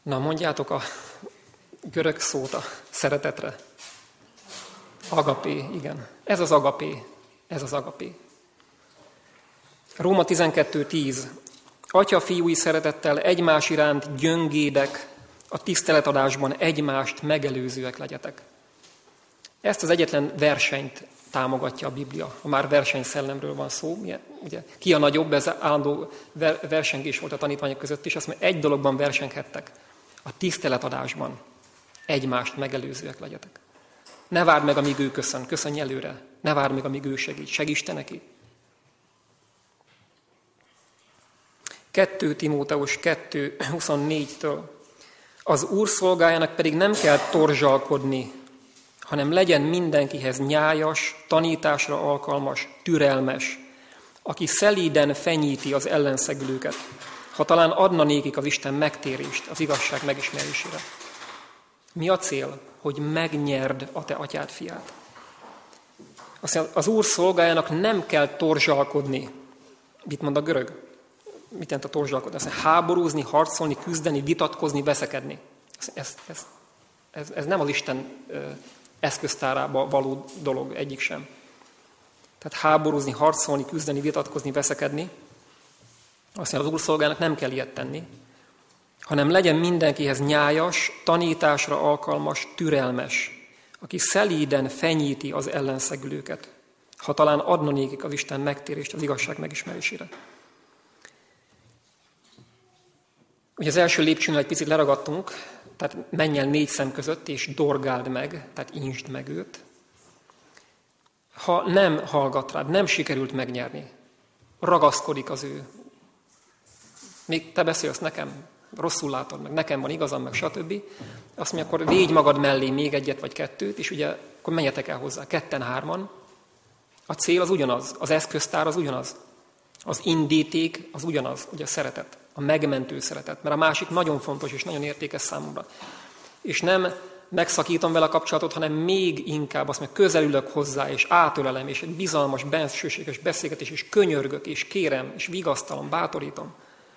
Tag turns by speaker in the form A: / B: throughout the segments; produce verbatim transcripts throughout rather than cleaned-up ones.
A: Na, mondjátok a görög szót a szeretetre. Agapé, igen. Ez az agapé. Ez az agapé. Róma tizenkettő tíz. Atya-fiúi szeretettel egymás iránt gyöngédek, a tiszteletadásban egymást megelőzőek legyetek. Ezt az egyetlen versenyt támogatja a Biblia. Ha már versenyszellemről van szó, ugye, ki a nagyobb, ez állandó versengés volt a tanítványok között is, azt mondja, egy dologban versenghettek. A tiszteletadásban egymást megelőzőek legyetek. Ne várd meg, amíg ő köszön, köszönj előre. Ne várd meg, amíg ő segít, segíts te neki. kettő Timóteus kettő huszonnégytől. Az Úr szolgájának pedig nem kell torzsalkodni, hanem legyen mindenkihez nyájas, tanításra alkalmas, türelmes, aki szelíden fenyíti az ellenszegülőket, ha talán adna nékik az Isten megtérést az igazság megismerésére. Mi a cél? Hogy megnyerd a te atyád fiát. Azt mondja, az Úr szolgájának nem kell torzsalkodni. Mit mond a görög? Mit jelent a torzsalkodni? Azt mondja, háborúzni, harcolni, küzdeni, vitatkozni, veszekedni. Ez, ez, ez, ez nem az Isten eszköztárába való dolog, egyik sem. Tehát háborúzni, harcolni, küzdeni, vitatkozni, veszekedni. Azt mondja, az Úr szolgájának nem kell ilyet tenni, hanem legyen mindenkihez nyájas, tanításra alkalmas, türelmes, aki szelíden fenyíti az ellenszegülőket, ha talán adna nékik az Isten megtérést az igazság megismerésére. Ugye az első lépcsőnél egy picit leragadtunk, tehát menj el négy szem között, és dorgáld meg, tehát insd meg őt. Ha nem hallgat rád, nem sikerült megnyerni, ragaszkodik az ő. Még te beszélsz nekem, rosszul látod meg, nekem van igazam, meg stb. Azt mondja, akkor védj magad mellé még egyet vagy kettőt, és ugye akkor menjetek el hozzá, ketten, hárman. A cél az ugyanaz, az eszköztár az ugyanaz. Az indíték az ugyanaz, ugye a szeretet, a megmentő szeretet, mert a másik nagyon fontos és nagyon értékes számomra. És nem megszakítom vele a kapcsolatot, hanem még inkább azt mondja, közelülök hozzá, és átölelem, és egy bizalmas, bensőséges beszélgetés, és könyörgök, és kérem, és vigasztalom, bátorítom.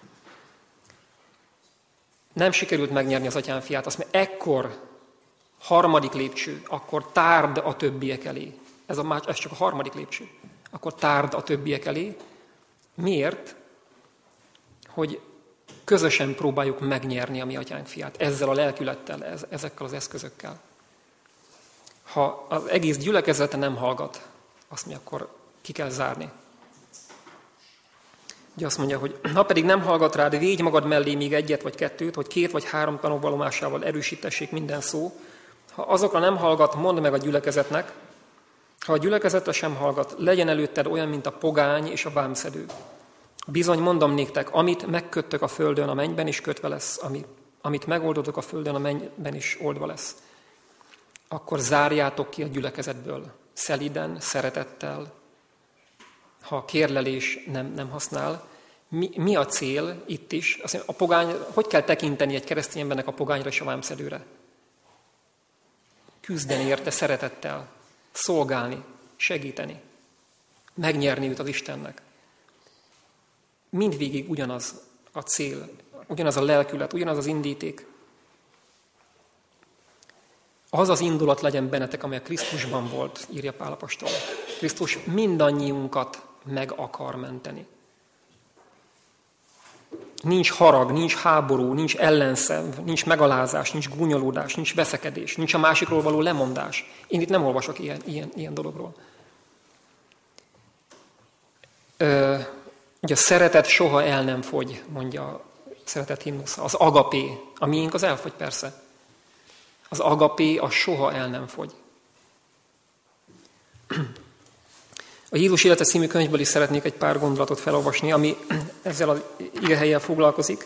A: Nem sikerült megnyerni az atyám fiát, azt mondja, ekkor, harmadik lépcső, akkor tárd a többiek elé. Ez, a, ez csak a harmadik lépcső. Akkor tárd a többiek elé. Miért? Hogy közösen próbáljuk megnyerni a mi atyánk fiát, ezzel a lelkülettel, ez, ezekkel az eszközökkel. Ha az egész gyülekezete nem hallgat, azt mondja, akkor ki kell zárni. Ugye azt mondja, hogy ha pedig nem hallgat rád, védj magad mellé még egyet vagy kettőt, hogy két vagy három tanúvallomásával erősítessék minden szó. Ha azokra nem hallgat, mondd meg a gyülekezetnek. Ha a gyülekezetre sem hallgat, legyen előtted olyan, mint a pogány és a vámszedő. Bizony mondom néktek, amit megköttök a földön, a mennyben is kötve lesz, ami, amit megoldotok a földön, a mennyben is oldva lesz. Akkor zárjátok ki a gyülekezetből, szeliden, szeretettel, ha a kérlelés nem, nem használ. Mi, mi a cél itt is? Azt mondja, a pogány, hogy kell tekinteni egy keresztény embernek a pogányra és a vámszedőre? Küzdeni érte szeretettel, szolgálni, segíteni, megnyerni őt az Istennek. Mindvégig ugyanaz a cél, ugyanaz a lelkület, ugyanaz az indíték. Az az indulat legyen bennetek, amely a Krisztusban volt, írja Pál apostol. Krisztus mindannyiunkat meg akar menteni. Nincs harag, nincs háború, nincs ellenszenv, nincs megalázás, nincs gúnyolódás, nincs veszekedés, nincs a másikról való lemondás. Én itt nem olvasok ilyen, ilyen, ilyen dologról. Ö, ugye a szeretet soha el nem fogy, mondja a szeretet himnusza. Az agapé, a miénk az elfogy persze. Az agapé, az soha el nem fogy. A Jézus élete című könyvből is szeretnék egy pár gondolatot felolvasni, ami ezzel az igehellyel foglalkozik.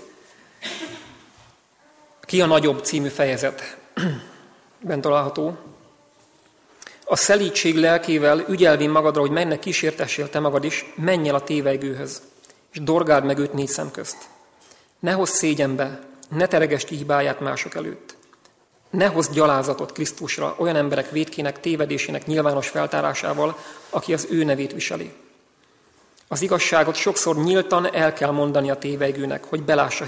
A: Ki a nagyobb című fejezetben található. A szelídség lelkével ügyelvén magadra, hogy mennek kísértessél te magad is, menj el a tévejgőhöz, és dorgáld meg őt négy szem közt. Ne hozz szégyenbe, ne teregesd ki hibáját mások előtt. Ne hozz gyalázatot Krisztusra olyan emberek vétkének, tévedésének nyilvános feltárásával, aki az ő nevét viseli. Az igazságot sokszor nyíltan el kell mondani a tévejgőnek, hogy belássa